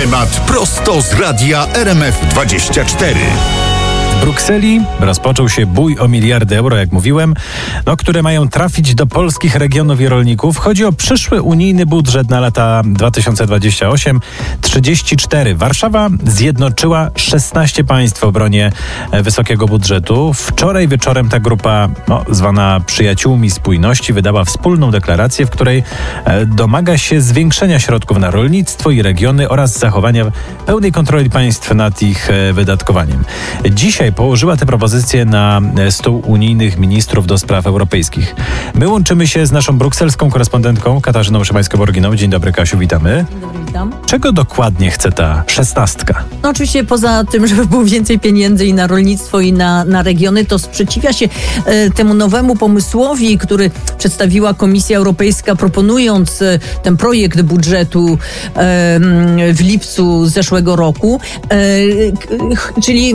Temat prosto z radia RMF24. W Brukseli rozpoczął się bój o miliardy euro, jak mówiłem, które mają trafić do polskich regionów i rolników. Chodzi o przyszły unijny budżet na lata 2028-34. Warszawa zjednoczyła 16 państw w obronie wysokiego budżetu. Wczoraj wieczorem ta grupa, zwana Przyjaciółmi Spójności, wydała wspólną deklarację, w której domaga się zwiększenia środków na rolnictwo i regiony oraz zachowania pełnej kontroli państw nad ich wydatkowaniem. Dzisiaj położyła te propozycje na stół unijnych ministrów do spraw europejskich. My łączymy się z naszą brukselską korespondentką Katarzyną Szymańską-Borginą. Dzień dobry, Kasiu, witamy. Dzień dobry, witam. Czego dokładnie chce ta 16? Oczywiście poza tym, żeby było więcej pieniędzy i na rolnictwo, i na regiony, to sprzeciwia się temu nowemu pomysłowi, który przedstawiła Komisja Europejska, proponując ten projekt budżetu w lipcu zeszłego roku, czyli